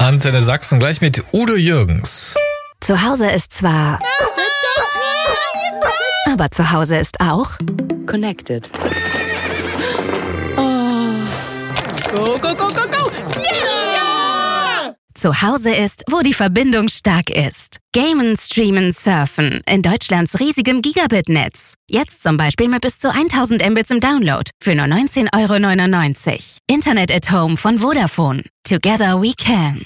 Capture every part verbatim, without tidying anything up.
Antenne Sachsen gleich mit Udo Jürgens. Zu Hause ist zwar... Aber zu Hause ist auch... Connected. Oh. Go, go, go, go, go! Yeah! Zu Hause ist, wo die Verbindung stark ist. Gamen, Streamen, Surfen in Deutschlands riesigem Gigabit-Netz. Jetzt zum Beispiel mit bis zu tausend Mbits im Download für nur neunzehn Euro neunundneunzig. Internet at Home von Vodafone. Together we can.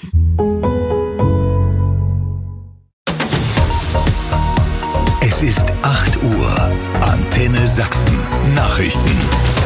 Es ist acht Uhr. Antenne Sachsen. Nachrichten.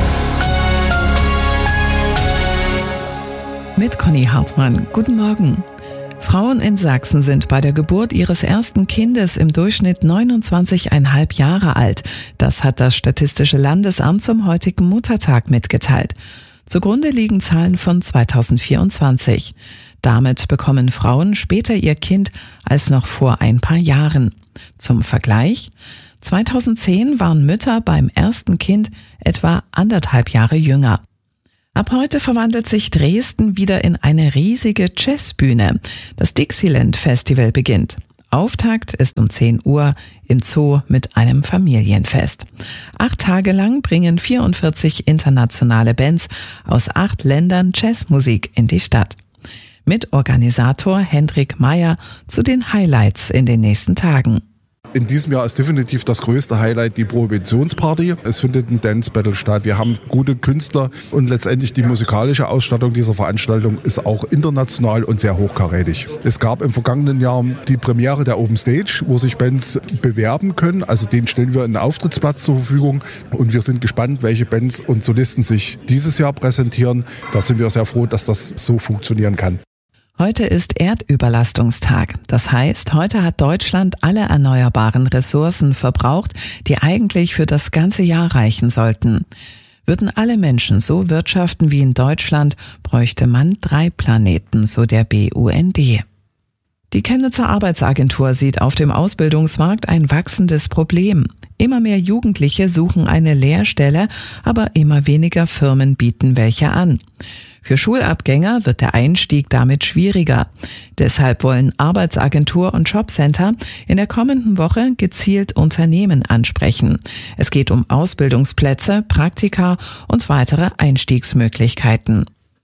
Mit Conny Hartmann. Guten Morgen. Frauen in Sachsen sind bei der Geburt ihres ersten Kindes im Durchschnitt neunundzwanzig Komma fünf Jahre alt. Das hat das Statistische Landesamt zum heutigen Muttertag mitgeteilt. Zugrunde liegen Zahlen von zweitausendvierundzwanzig. Damit bekommen Frauen später ihr Kind als noch vor ein paar Jahren. Zum Vergleich: zweitausendzehn waren Mütter beim ersten Kind etwa anderthalb Jahre jünger. Ab heute verwandelt sich Dresden wieder in eine riesige Jazzbühne. Das Dixieland Festival beginnt. Auftakt ist um zehn Uhr im Zoo mit einem Familienfest. Acht Tage lang bringen vierundvierzig internationale Bands aus acht Ländern Jazzmusik in die Stadt. Mitorganisator Hendrik Meyer zu den Highlights in den nächsten Tagen. In diesem Jahr ist definitiv das größte Highlight die Prohibitionsparty. Es findet ein Dance Battle statt. Wir haben gute Künstler und letztendlich die musikalische Ausstattung dieser Veranstaltung ist auch international und sehr hochkarätig. Es gab im vergangenen Jahr die Premiere der Open Stage, wo sich Bands bewerben können. Also denen stellen wir einen Auftrittsplatz zur Verfügung und wir sind gespannt, welche Bands und Solisten sich dieses Jahr präsentieren. Da sind wir sehr froh, dass das so funktionieren kann. Heute ist Erdüberlastungstag. Das heißt, heute hat Deutschland alle erneuerbaren Ressourcen verbraucht, die eigentlich für das ganze Jahr reichen sollten. Würden alle Menschen so wirtschaften wie in Deutschland, bräuchte man drei Planeten, so der B U N D. Die Chemnitzer Arbeitsagentur sieht auf dem Ausbildungsmarkt ein wachsendes Problem. Immer mehr Jugendliche suchen eine Lehrstelle, aber immer weniger Firmen bieten welche an. Für Schulabgänger wird der Einstieg damit schwieriger. Deshalb wollen Arbeitsagentur und Jobcenter in der kommenden Woche gezielt Unternehmen ansprechen. Es geht um Ausbildungsplätze, Praktika und weitere Einstiegsmöglichkeiten.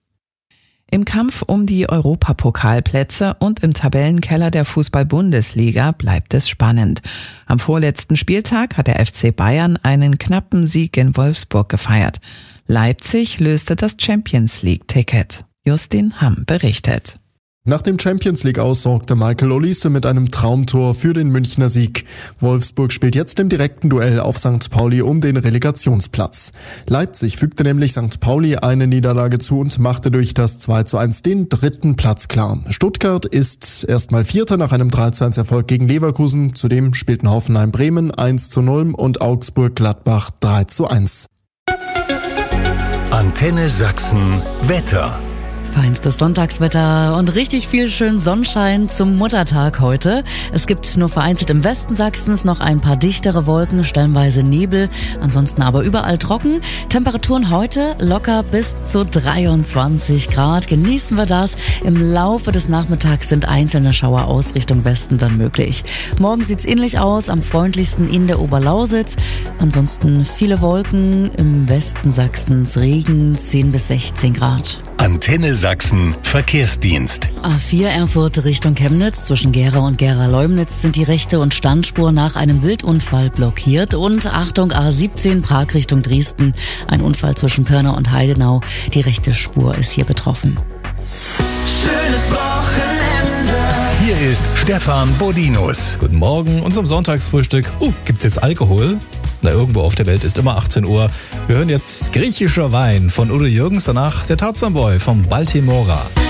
Im Kampf um die Europapokalplätze und im Tabellenkeller der Fußball-Bundesliga bleibt es spannend. Am vorletzten Spieltag hat der F C Bayern einen knappen Sieg in Wolfsburg gefeiert. Leipzig löste das Champions-League-Ticket. Justin Hamm berichtet. Nach dem Champions-League-Aus sorgte Michael Olise mit einem Traumtor für den Münchner Sieg. Wolfsburg spielt jetzt im direkten Duell auf Sankt Pauli um den Relegationsplatz. Leipzig fügte nämlich Sankt Pauli eine Niederlage zu und machte durch das zwei zu eins den dritten Platz klar. Stuttgart ist erstmal Vierter nach einem drei zu eins Erfolg gegen Leverkusen. Zudem spielten Hoffenheim Bremen eins zu null und Augsburg Gladbach drei zu eins. Antenne Sachsen Wetter. Feinstes Sonntagswetter und richtig viel schön Sonnenschein zum Muttertag heute. Es gibt nur vereinzelt im Westen Sachsens noch ein paar dichtere Wolken, stellenweise Nebel, ansonsten aber überall trocken. Temperaturen heute locker bis zu dreiundzwanzig Grad. Genießen wir das. Im Laufe des Nachmittags sind einzelne Schauer aus Richtung Westen dann möglich. Morgen sieht's ähnlich aus, am freundlichsten in der Oberlausitz. Ansonsten viele Wolken, im Westen Sachsens Regen, zehn bis sechzehn Grad. Antenne Sachsen Verkehrsdienst. A vier Erfurt Richtung Chemnitz. Zwischen Gera und Gera-Leumnitz sind die rechte und Standspur nach einem Wildunfall blockiert. Und Achtung, A siebzehn Prag Richtung Dresden. Ein Unfall zwischen Pirna und Heidenau. Die rechte Spur ist hier betroffen. Schönes Wochenende. Hier ist Stefan Bodinus. Guten Morgen und zum Sonntagsfrühstück. Uh, gibt's jetzt Alkohol? Na, irgendwo auf der Welt ist immer achtzehn Uhr. Wir hören jetzt Griechischer Wein von Udo Jürgens, danach der Tarzan Boy vom Baltimora.